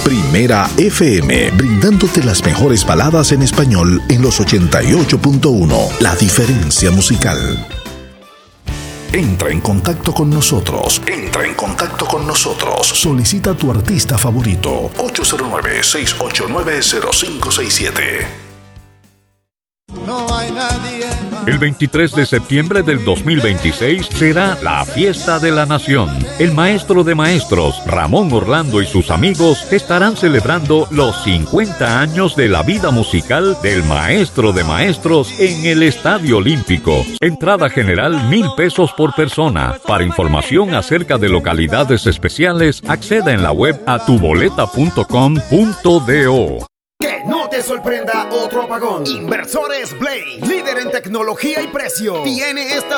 Primera FM, brindándote las mejores baladas en español en los 88.1. La diferencia musical. Entra en contacto con nosotros. Solicita a tu artista favorito. 809-689-0567. No hay nadie más. El 23 de septiembre del 2026 será la Fiesta de la Nación. El maestro de maestros, Ramón Orlando, y sus amigos estarán celebrando los 50 años de la vida musical del maestro de maestros en el Estadio Olímpico. Entrada general $1,000 por persona. Para información acerca de localidades especiales, acceda en la web a tuboleta.com.do. Que no te sorprenda otro apagón. Inversores Blade, líder en tecnología y precio, tiene esta